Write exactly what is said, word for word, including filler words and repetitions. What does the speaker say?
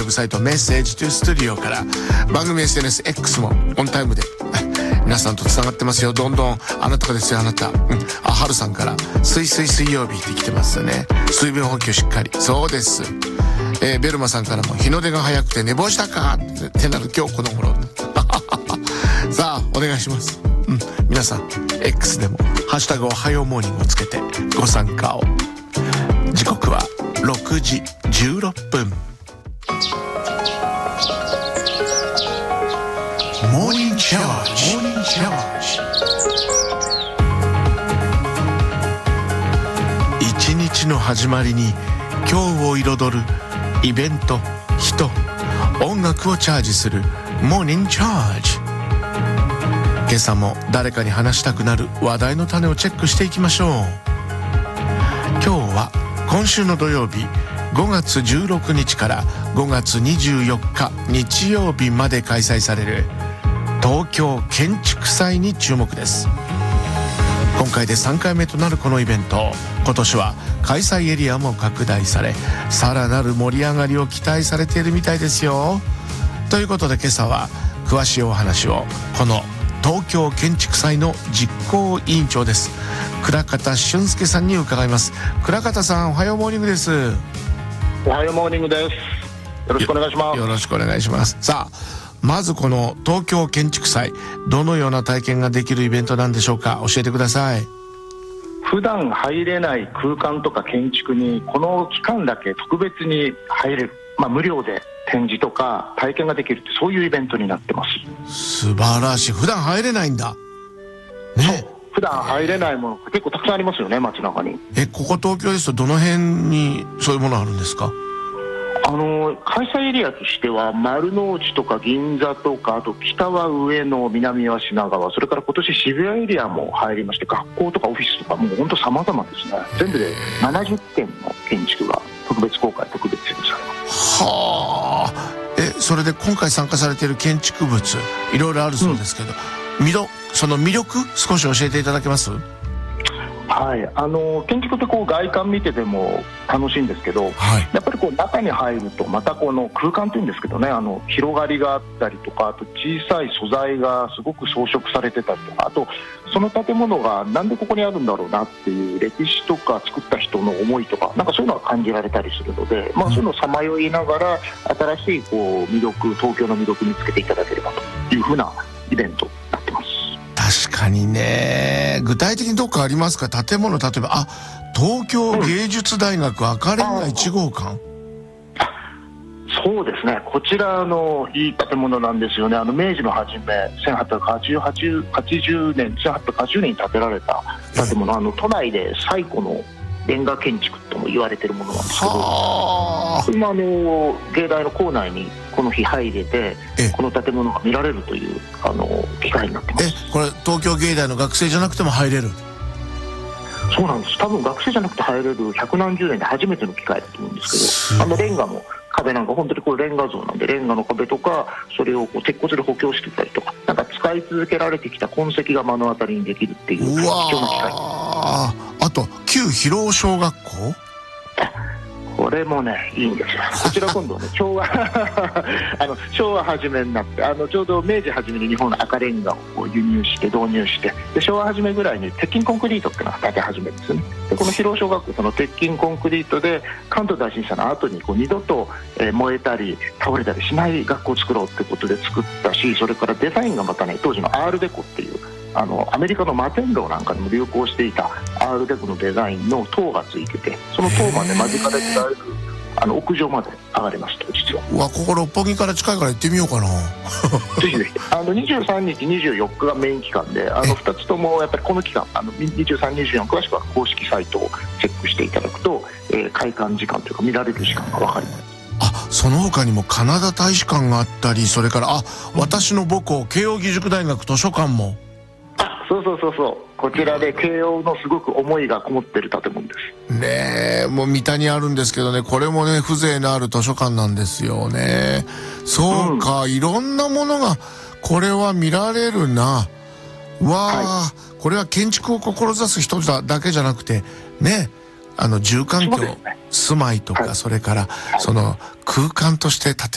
グサイトメッセージトゥスタジオから番組 エスエヌエス X もオンタイムで皆さんとつながってますよ。どんどんあなたですよあなた、うん、あはるさんから水水水曜日って来てますよね。水分補給しっかり。そうです。えー、ベルマさんからも日の出が早くて寝坊したかってなる今日この頃さあお願いします、うん、皆さん X でもハッシュタグおはようモーニングをつけてご参加を。時刻はろくじじゅうろっぷん。モーニングチャージ、モーニングチャージ。一日の始まりに今日を彩るイベント、人、音楽をチャージするモーニングチャージ。今朝も誰かに話したくなる話題の種をチェックしていきましょう。今日は今週の土曜日ごがつじゅうろくにちからごがつにじゅうよっか日曜日まで開催される東京建築祭に注目です。今回でさんかいめとなるこのイベント、今年は開催エリアも拡大されさらなる盛り上がりを期待されているみたいですよ。ということで今朝は詳しいお話をこの東京建築祭の実行委員長です倉方俊介さんに伺います。倉方さん、おはようモーニングです。 おはようモーニングです。よろしくお願いします。 よ, よろしくお願いします。さあまずこの東京建築祭、どのような体験ができるイベントなんでしょうか。教えてください。 普段入れない空間とか建築にこの期間だけ特別に入れる、まあ、無料で展示とか体験ができるって、そういうイベントになってます。 素晴らしい。普段入れないんだね。 そう、普段入れないもの結構たくさんありますよね、街中に。 えここ東京ですとどの辺にそういうものあるんですか。 あの開催エリアとしては丸の内とか銀座とか、あと北は上野、南は品川、それから今年渋谷エリアも入りまして、学校とかオフィスとかもう本当様々ですね。全部でななじゅってんの建築が特別公開、特別展示されます。 はあ。えそれで今回参加されている建築物いろいろあるそうですけど、うん、魅力その魅力少し教えていただけます。 はい、あの建築ってこう外観見てても楽しいんですけど、はい、やっぱりこう中に入るとまたこの空間っていうんですけどね、あの広がりがあったりとか、あと小さい素材がすごく装飾されてたりとか、あとその建物がなんでここにあるんだろうなっていう歴史とか作った人の思いとか、なんかそういうのが感じられたりするので、まあ、そういうのをさまよいながら新しいこう魅力、東京の魅力につけていただければというふうなイベントになってます。 確かにね。具体的にどっかありますか。建物、例えばあ東京芸術大学赤レンガいちごうかん、うん、 そうですね、こちらのいい建物なんですよね。あの明治の初めせんはっぴゃくはちじゅうはちねんせんはっぴゃくはちじゅうねんに建てられた建物、あの都内で最古のレンガ建築とも言われているものなんですけど、今あの芸大の構内にこの日入れてこの建物が見られるというあの機会になってます。 えこれ東京芸大の学生じゃなくても入れる。 そうなんです。多分学生じゃなくて入れる百何十年で初めての機会だと思うんですけど、あのレンガの壁なんか本当にこれレンガ像なんで、レンガの壁とかそれをこう鉄骨で補強してたりとか、なんか使い続けられてきた痕跡が目の当たりにできるっていう貴重な機会。 あと旧広尾小学校、 これもねいいんですよ。こちら今度ね昭和あの昭和初めになって、あのちょうど明治初めに日本の赤レンガをこう輸入して導入して、で昭和初めぐらいに鉄筋コンクリートっていうのが建て始めるんですよね。でこの広尾小学校、その鉄筋コンクリートで関東大震災の後にこう二度と、えー、燃えたり倒れたりしない学校を作ろうってことで作ったし、それからデザインがまたね当時のアールデコっていうあのアメリカの摩天楼なんかにも流行していたアールデコのデザインの塔がついてて、その塔まで間近で見られるあの屋上まで上がれました。実はうわここ六本木から近いから行ってみようかなぜひぜひあのにじゅうさんにちにじゅうよっかがメイン期間で、あのふたつともやっぱりこの期間あのにじゅうさん、にじゅうよん詳しくは公式サイトをチェックしていただくと、えー、開館時間というか見られる時間が分かります。 あその他にもカナダ大使館があったり、それからあ私の母校慶應義塾大学図書館も。 そうそうそうそう、こちらで慶応のすごく思いがこもってる建物ですね。えもう三田にあるんですけどね、これもね風情のある図書館なんですよね。そうか、うん、いろんなものがこれは見られるな。わあ、はい、これは建築を志す人だけじゃなくてね、あの住環境、ね、住まいとか、はい、それから、はい、その空間として建